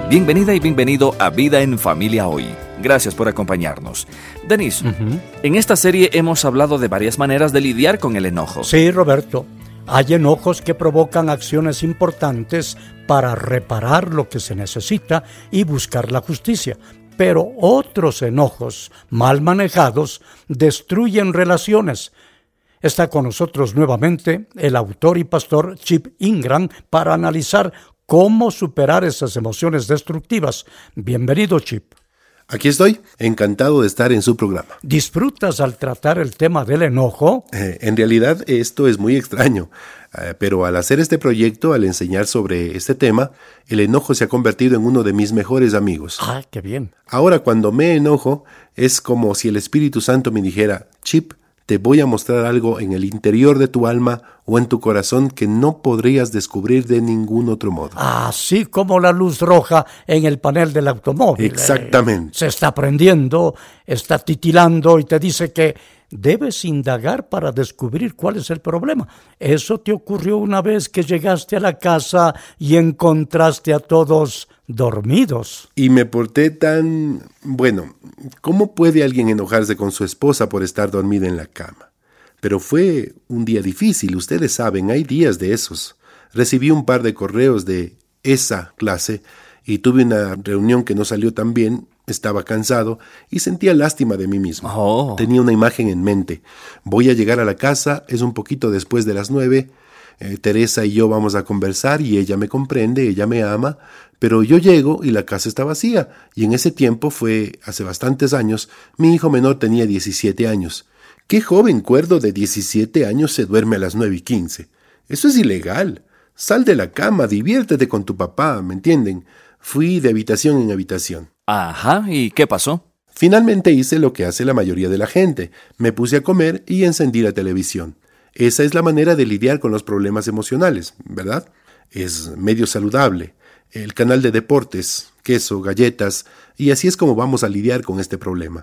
Bienvenida y bienvenido a Vida en Familia Hoy. Gracias por acompañarnos. Denis, en esta serie hemos hablado de varias maneras de lidiar con el enojo. Sí, Roberto. Hay enojos que provocan acciones importantes para reparar lo que se necesita y buscar la justicia. Pero otros enojos, mal manejados, destruyen relaciones. Está con nosotros nuevamente el autor y pastor Chip Ingram para analizar cómo superar esas emociones destructivas. Bienvenido, Chip. Aquí estoy, encantado de estar en su programa. ¿Disfrutas al tratar el tema del enojo? En realidad esto es muy extraño, pero al hacer este proyecto, al enseñar sobre este tema, el enojo se ha convertido en uno de mis mejores amigos. ¡Ah, qué bien! Ahora cuando me enojo, es como si el Espíritu Santo me dijera, Chip, te voy a mostrar algo en el interior de tu alma o en tu corazón que no podrías descubrir de ningún otro modo. Así como la luz roja en el panel del automóvil. Exactamente. Se está prendiendo, está titilando y te dice que debes indagar para descubrir cuál es el problema. ¿Eso te ocurrió una vez que llegaste a la casa y encontraste a todos dormidos? Y me porté tan... Bueno, ¿cómo puede alguien enojarse con su esposa por estar dormida en la cama? Pero fue un día difícil, ustedes saben, hay días de esos. Recibí un par de correos de esa clase y tuve una reunión que no salió tan bien. Estaba cansado y sentía lástima de mí mismo. Tenía una imagen en mente. Voy a llegar a la casa, es un poquito después de las 9. Teresa y yo vamos a conversar y ella me comprende, ella me ama, pero yo llego y la casa está vacía. Y en ese tiempo fue hace bastantes años, mi hijo menor tenía 17 años. ¿Qué joven cuerdo de 17 años se duerme a las 9:15? Eso es ilegal. Sal de la cama, diviértete con tu papá, ¿me entienden? Fui de habitación en habitación. Ajá, ¿y qué pasó? Finalmente hice lo que hace la mayoría de la gente. Me puse a comer y encendí la televisión. Esa es la manera de lidiar con los problemas emocionales, ¿verdad? Es medio saludable. El canal de deportes, queso, galletas, y así es como vamos a lidiar con este problema.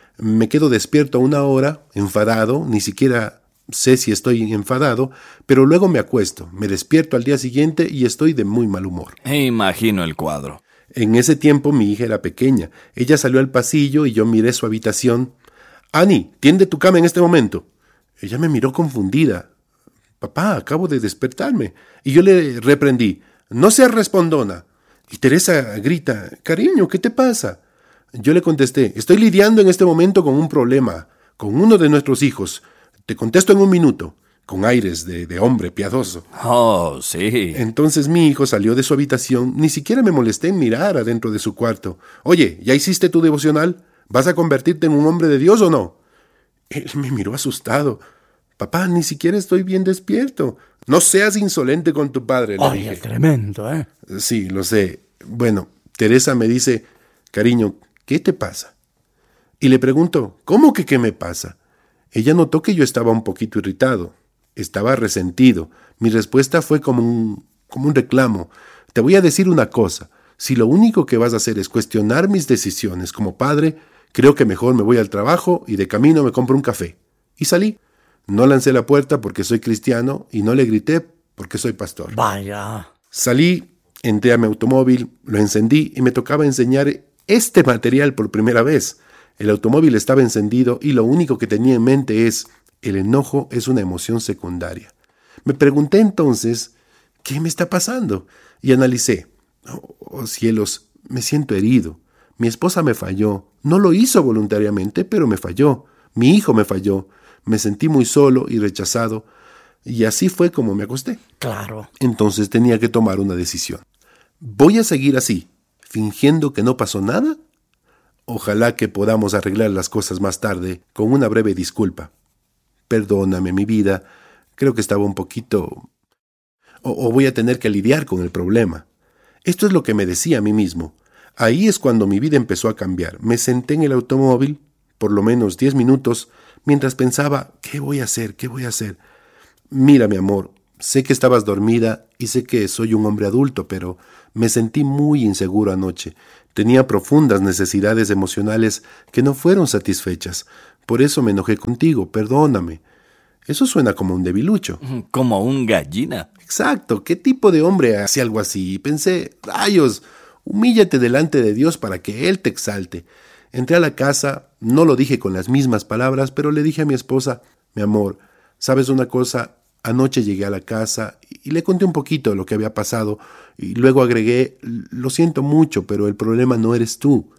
Me quedo despierto 1 hora, enfadado, ni siquiera sé si estoy enfadado, pero luego me acuesto, me despierto al día siguiente y estoy de muy mal humor. Imagino el cuadro. En ese tiempo mi hija era pequeña. Ella salió al pasillo y yo miré su habitación. Annie, tiende tu cama en este momento. Ella me miró confundida. Papá, acabo de despertarme. Y yo le reprendí. No seas respondona. Y Teresa grita, cariño, ¿qué te pasa? Yo le contesté, estoy lidiando en este momento con un problema, con uno de nuestros hijos. Te contesto en 1 minuto. Con aires de hombre piadoso. Oh, sí. Entonces mi hijo salió de su habitación, ni siquiera me molesté en mirar adentro de su cuarto. Oye, ¿ya hiciste tu devocional? ¿Vas a convertirte en un hombre de Dios o no? Él me miró asustado. Papá, ni siquiera estoy bien despierto. No seas insolente con tu padre, le dije. Tremendo, ¿eh? Sí, lo sé. Bueno, Teresa me dice, cariño, ¿qué te pasa? Y le pregunto, ¿cómo que qué me pasa? Ella notó que yo estaba un poquito irritado. Estaba resentido. Mi respuesta fue como un reclamo. Te voy a decir una cosa. Si lo único que vas a hacer es cuestionar mis decisiones como padre, creo que mejor me voy al trabajo y de camino me compro un café. Y salí. No lancé la puerta porque soy cristiano y no le grité porque soy pastor. Vaya. Salí, entré a mi automóvil, lo encendí y me tocaba enseñar este material por primera vez. El automóvil estaba encendido y lo único que tenía en mente es... El enojo es una emoción secundaria. Me pregunté entonces, ¿qué me está pasando? Y analicé. Oh, cielos, me siento herido. Mi esposa me falló. No lo hizo voluntariamente, pero me falló. Mi hijo me falló. Me sentí muy solo y rechazado. Y así fue como me acosté. Claro. Entonces tenía que tomar una decisión. ¿Voy a seguir así, fingiendo que no pasó nada? Ojalá que podamos arreglar las cosas más tarde con una breve disculpa. Perdóname, mi vida, creo que estaba un poquito... O voy a tener que lidiar con el problema. Esto es lo que me decía a mí mismo. Ahí es cuando mi vida empezó a cambiar. Me senté en el automóvil, por lo menos 10 minutos, mientras pensaba, ¿qué voy a hacer? ¿Qué voy a hacer? Mira, mi amor, sé que estabas dormida y sé que soy un hombre adulto, pero me sentí muy inseguro anoche. Tenía profundas necesidades emocionales que no fueron satisfechas. Por eso me enojé contigo, perdóname. Eso suena como un debilucho. Como un gallina. Exacto, ¿qué tipo de hombre hace algo así? Y pensé, rayos, Humíllate delante de Dios para que Él te exalte. Entré a la casa, no lo dije con las mismas palabras, pero le dije a mi esposa, mi amor, ¿sabes una cosa? Anoche llegué a la casa y le conté un poquito de lo que había pasado y luego agregué, lo siento mucho, pero el problema no eres tú.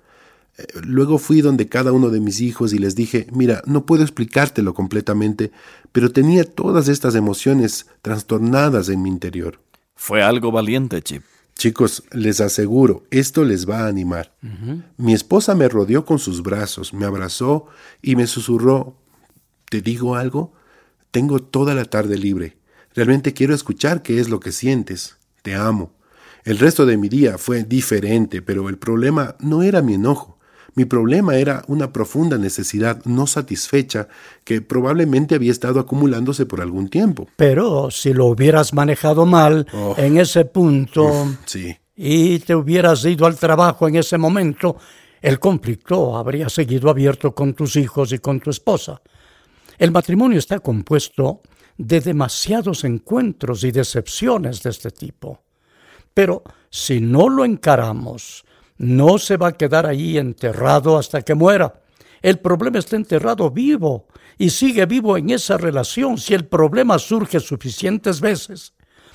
Luego fui donde cada uno de mis hijos y les dije, mira, no puedo explicártelo completamente, pero tenía todas estas emociones trastornadas en mi interior. Fue algo valiente, Chip. Chicos, les aseguro, esto les va a animar. Mi esposa me rodeó con sus brazos, me abrazó y me susurró, ¿te digo algo? Tengo toda la tarde libre. Realmente quiero escuchar qué es lo que sientes. Te amo. El resto de mi día fue diferente, pero el problema no era mi enojo. Mi problema era una profunda necesidad no satisfecha que probablemente había estado acumulándose por algún tiempo. Pero si lo hubieras manejado mal en ese punto Sí. y te hubieras ido al trabajo en ese momento, el conflicto habría seguido abierto con tus hijos y con tu esposa. El matrimonio está compuesto de demasiados encuentros y decepciones de este tipo. Pero si no lo encaramos, no se va a quedar ahí enterrado hasta que muera. El problema está enterrado vivo y sigue vivo en esa relación si el problema surge suficientes veces.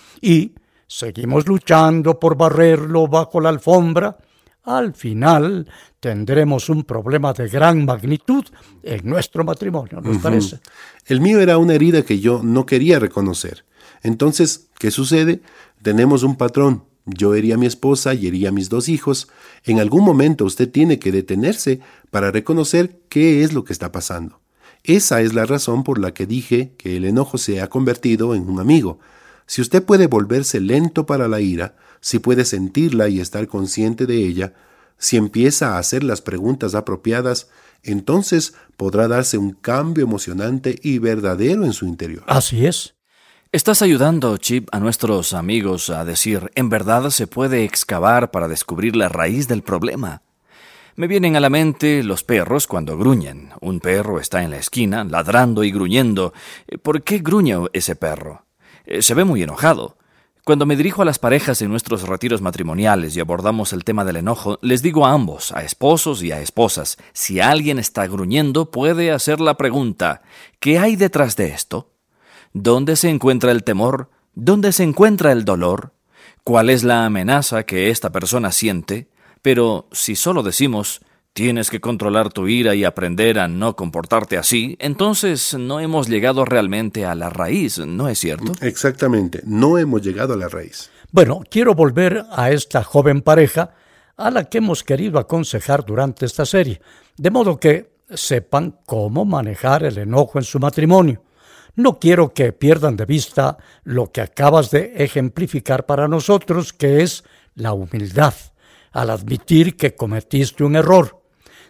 Y seguimos luchando por barrerlo bajo la alfombra. Al final tendremos un problema de gran magnitud en nuestro matrimonio, ¿nos parece? El mío era una herida que yo no quería reconocer. Entonces, ¿qué sucede? Tenemos un patrón. Yo herí a mi esposa y herí a mis 2 hijos. En algún momento usted tiene que detenerse para reconocer qué es lo que está pasando. Esa es la razón por la que dije que el enojo se ha convertido en un amigo. Si usted puede volverse lento para la ira, si puede sentirla y estar consciente de ella, si empieza a hacer las preguntas apropiadas, entonces podrá darse un cambio emocionante y verdadero en su interior. Así es. Estás ayudando, Chip, a nuestros amigos a decir, en verdad se puede excavar para descubrir la raíz del problema. Me vienen a la mente los perros cuando gruñen. Un perro está en la esquina, ladrando y gruñendo. ¿Por qué gruñe ese perro? Se ve muy enojado. Cuando me dirijo a las parejas en nuestros retiros matrimoniales y abordamos el tema del enojo, les digo a ambos, a esposos y a esposas, si alguien está gruñendo, puede hacer la pregunta, ¿qué hay detrás de esto? ¿Dónde se encuentra el temor? ¿Dónde se encuentra el dolor? ¿Cuál es la amenaza que esta persona siente? Pero si solo decimos, tienes que controlar tu ira y aprender a no comportarte así, entonces no hemos llegado realmente a la raíz, ¿no es cierto? Exactamente, no hemos llegado a la raíz. Bueno, quiero volver a esta joven pareja a la que hemos querido aconsejar durante esta serie, de modo que sepan cómo manejar el enojo en su matrimonio. No quiero que pierdan de vista lo que acabas de ejemplificar para nosotros, que es la humildad, al admitir que cometiste un error.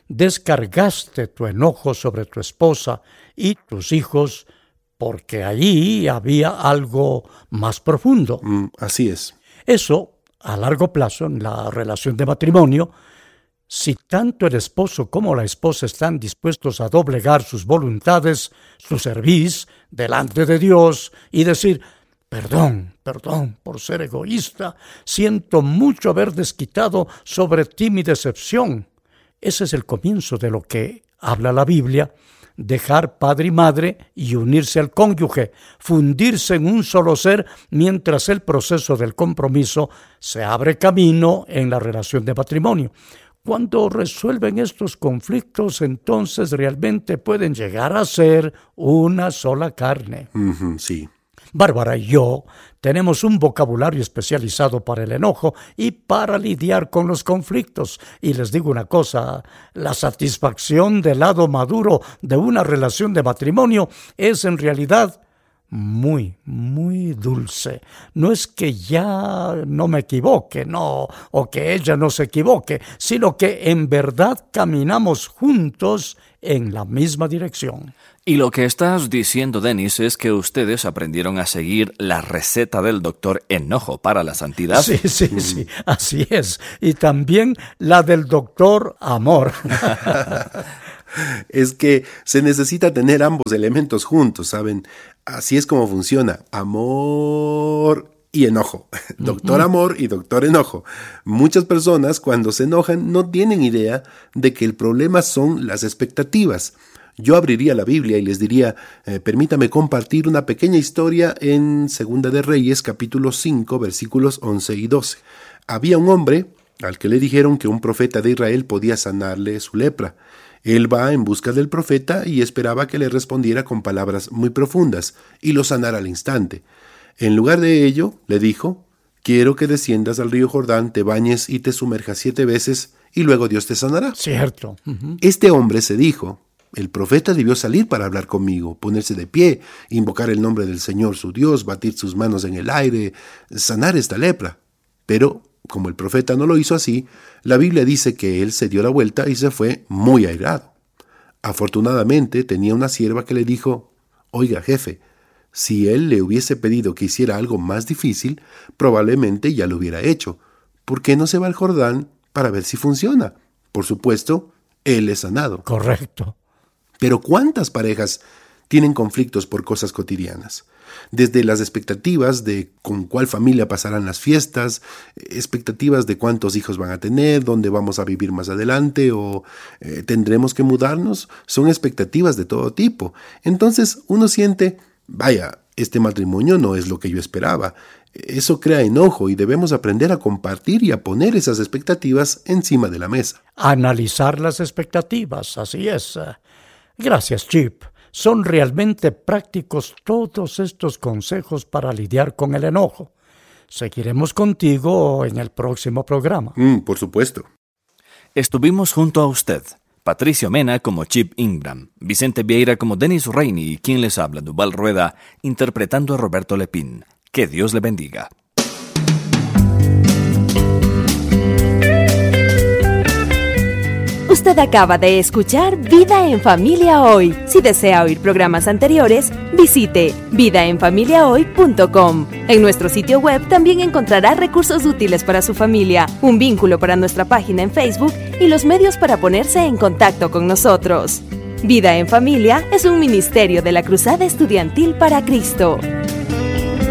Descargaste tu enojo sobre tu esposa y tus hijos porque allí había algo más profundo. Así es. Eso, a largo plazo, en la relación de matrimonio, si tanto el esposo como la esposa están dispuestos a doblegar sus voluntades, su cerviz, delante de Dios y decir, perdón por ser egoísta, siento mucho haber desquitado sobre ti mi decepción. Ese es el comienzo de lo que habla la Biblia, dejar padre y madre y unirse al cónyuge, fundirse en un solo ser mientras el proceso del compromiso se abre camino en la relación de matrimonio. Cuando resuelven estos conflictos, entonces realmente pueden llegar a ser una sola carne. Sí. Bárbara y yo tenemos un vocabulario especializado para el enojo y para lidiar con los conflictos. Y les digo una cosa, la satisfacción del lado maduro de una relación de matrimonio es en realidad muy, muy dulce. No es que ya no me equivoque, no, o que ella no se equivoque, sino que en verdad caminamos juntos en la misma dirección. Y lo que estás diciendo, Dennis, es que ustedes aprendieron a seguir la receta del doctor Enojo para la santidad. Sí, así es. Y también la del doctor Amor. Es que se necesita tener ambos elementos juntos, ¿saben? Así es como funciona. Amor y enojo. Doctor amor y doctor enojo. Muchas personas cuando se enojan no tienen idea de que el problema son las expectativas. Yo abriría la Biblia y les diría, permítame compartir una pequeña historia en Segunda de Reyes, capítulo 5, versículos 11 y 12. Había un hombre al que le dijeron que un profeta de Israel podía sanarle su lepra. Él va en busca del profeta y esperaba que le respondiera con palabras muy profundas y lo sanara al instante. En lugar de ello, le dijo, quiero que desciendas al río Jordán, te bañes y te sumerjas 7 veces y luego Dios te sanará. Cierto. Este hombre se dijo, el profeta debió salir para hablar conmigo, ponerse de pie, invocar el nombre del Señor su Dios, batir sus manos en el aire, sanar esta lepra. Pero, como el profeta no lo hizo así, la Biblia dice que él se dio la vuelta y se fue muy airado. Afortunadamente tenía una sierva que le dijo, oiga jefe, si él le hubiese pedido que hiciera algo más difícil, probablemente ya lo hubiera hecho. ¿Por qué no se va al Jordán para ver si funciona? Por supuesto, él es sanado. Correcto. Pero ¿cuántas parejas tienen conflictos por cosas cotidianas? Desde las expectativas de con cuál familia pasarán las fiestas, expectativas de cuántos hijos van a tener, dónde vamos a vivir más adelante o tendremos que mudarnos, son expectativas de todo tipo. Entonces uno siente, vaya, este matrimonio no es lo que yo esperaba. Eso crea enojo y debemos aprender a compartir y a poner esas expectativas encima de la mesa. Analizar las expectativas, así es. Gracias, Chip. Son realmente prácticos todos estos consejos para lidiar con el enojo. Seguiremos contigo en el próximo programa. Por supuesto. Estuvimos junto a usted, Patricio Mena como Chip Ingram, Vicente Vieira como Dennis Rainey y quien les habla, Duval Rueda, interpretando a Roberto Lepín. Que Dios le bendiga. Usted acaba de escuchar Vida en Familia Hoy. Si desea oír programas anteriores, visite vidaenfamiliahoy.com. En nuestro sitio web también encontrará recursos útiles para su familia, un vínculo para nuestra página en Facebook y los medios para ponerse en contacto con nosotros. Vida en Familia es un ministerio de la Cruzada Estudiantil para Cristo.